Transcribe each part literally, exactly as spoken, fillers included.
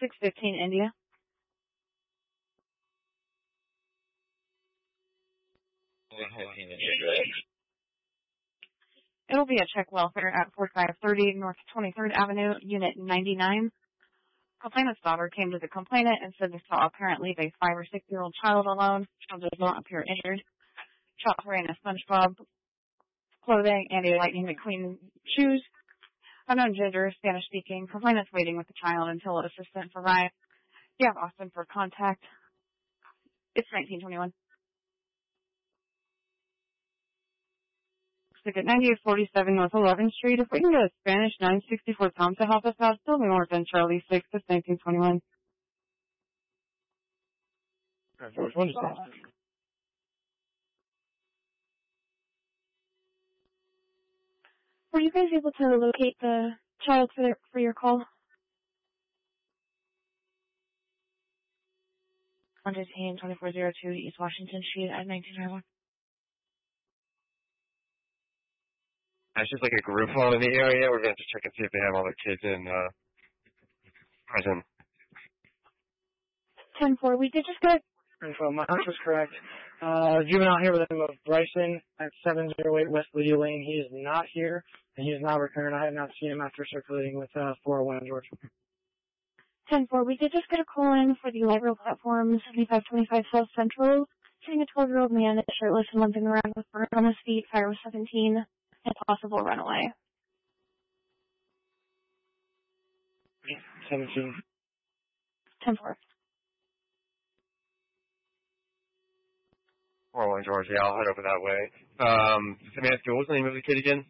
six fifteen India. It'll be a check welfare at forty-five thirty North twenty-third Avenue, Unit ninety-nine. Complainant's daughter came to the complainant and said they saw a parent leave a five or six-year-old child alone. Child does not appear injured. Child wearing a SpongeBob clothing and a Lightning McQueen shoes. Unknown gender, Spanish speaking. Complainant's waiting with the child until an assistant arrives. You have Austin for contact. It's nineteen twenty-one. Ticket ninety-eight forty-seven North eleventh Street. If we can go to Spanish nine sixty-four Thompson Office House, still be more than Charlie six. It's nineteen twenty-one. George, one Were you guys able to locate the child for, the, for your call? one fifteen twenty-four oh two East Washington Street at nineteen twenty-one. It's just like a group home in the area. We're going to have to check and see if they have all their kids in uh, prison. ten four, we did just get... Info, my answer is correct. Uh, juvenile here with the name of Bryson at seven oh eight West Lydia Lane. He is not here, and he is not returned. I have not seen him after circulating with uh, four oh one George. ten four, we did just get a call in for the light rail platform seventy-five twenty-five South Central. Seeing a twelve-year-old man shirtless and limping around with burn on his feet, fire was seventeen, and possible runaway. seventeen. ten four. four oh one George, yeah, I'll head over that way. Um, let me ask you, what was the name of the kid again?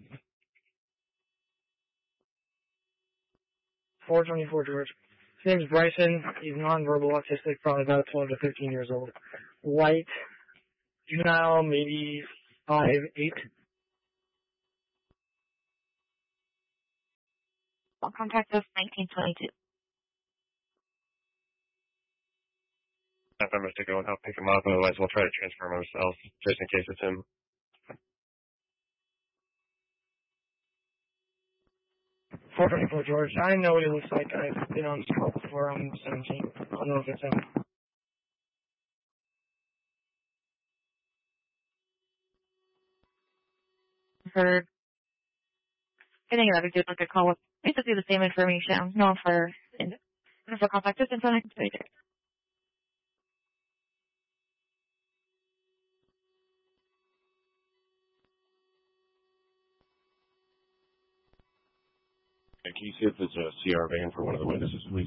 four twenty-four George. His name is Bryson. He's nonverbal autistic, probably about twelve to fifteen years old. White, juvenile, maybe five, eight. I'll contact us nineteen twenty-two. Have members to go and help pick him up, otherwise we'll try to transfer him ourselves, just in case it's him. four twenty-four George. I know what he looks like. I've been on this call before. I'm seventeen. I don't know if it's him. For getting another dude like a call with basically the same information. No for no for contact us until nineteen twenty-two. Can you see if there's a C R van for one of the witnesses, please?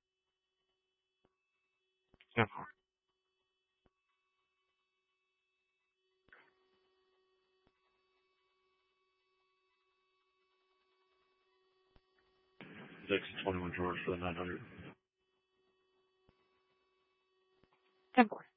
Yeah. six twenty-one George for the nine hundred. ten four.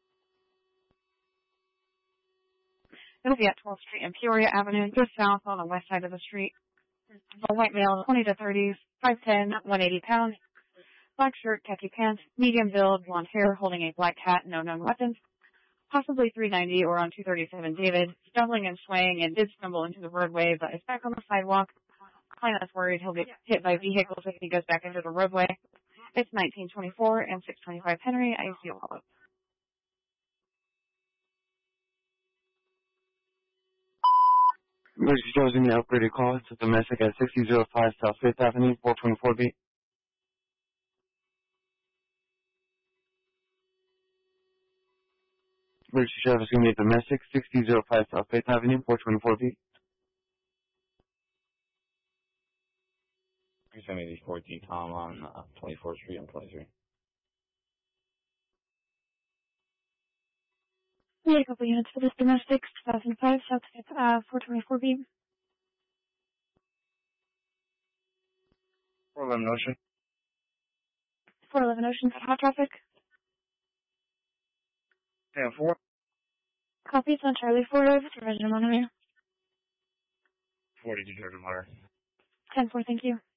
It'll be at twelfth Street and Peoria Avenue, just south on the west side of the street. A white male, twenty to thirties, five ten, one eighty pounds, black shirt, khaki pants, medium build, blonde hair, holding a black hat, no known weapons, possibly three ninety or on two thirty-seven David, stumbling and swaying and did stumble into the roadway, but is back on the sidewalk. Client is worried he'll get hit by vehicles if he goes back into the roadway. It's nineteen twenty-four and six twenty-five Henry. I see all of it. Emergency Jones in the upgraded call. It's a domestic at sixty oh five South fifth Avenue, four twenty-four B. Emergency service in the domestic, sixty oh five South fifth Avenue, four twenty-four B. You sent me the fourteen Tom on uh, twenty-fourth Street and twenty-three. We had a couple units for this domestic, two thousand five South uh, four twenty-four B. four eleven Ocean. four eleven Ocean, hot traffic. ten four. Copies on Charlie four over to Reginald Monomer. forty Deserted Water. ten four, thank you.